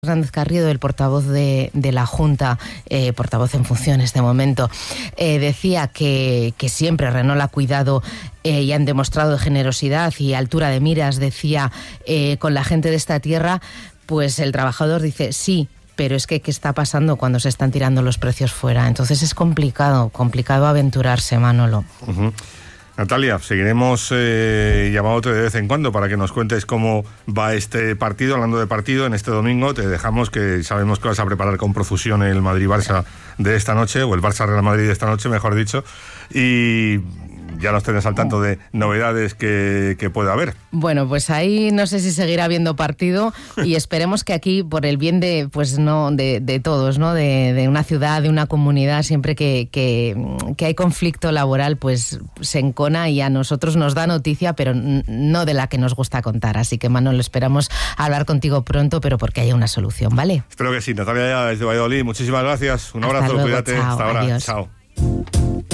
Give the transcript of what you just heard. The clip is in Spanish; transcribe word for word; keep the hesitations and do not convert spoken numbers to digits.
Fernández Carriedo, el portavoz de, de la Junta, eh, portavoz en funciones de momento, eh, decía que, que siempre Renault ha cuidado eh, y han demostrado generosidad y altura de miras, decía, eh, con la gente de esta tierra. Pues el trabajador dice sí, pero es que ¿qué está pasando cuando se están tirando los precios fuera? Entonces es complicado, complicado aventurarse, Manolo. Uh-huh. Natalia, seguiremos eh, llamándote de vez en cuando para que nos cuentes cómo va este partido. Hablando de partido, en este domingo te dejamos, que sabemos que vas a preparar con profusión el Madrid-Barça de esta noche, o el Barça-Real Madrid de esta noche, mejor dicho, y ya nos tenés al tanto de novedades que, que pueda haber. Bueno, pues ahí no sé si seguirá habiendo partido, y esperemos que aquí, por el bien de pues no de, de todos, ¿no? De, de una ciudad, de una comunidad, siempre que, que, que hay conflicto laboral, pues se encona y a nosotros nos da noticia, pero no de la que nos gusta contar. Así que, Manolo, esperamos hablar contigo pronto, pero porque haya una solución, ¿vale? Espero que sí. Natalia, desde Valladolid, muchísimas gracias. Un Hasta abrazo, luego, cuídate. chao, Hasta ahora. adiós. Chao.